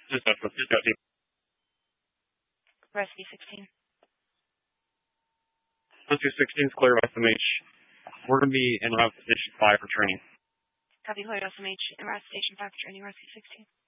Just got team. Rescue 16. Rescue 16 is clear of SMH. We're going to be en route to Station 5 for training. Copy, clear SMH, en route to Station 5 for training, Rescue 16.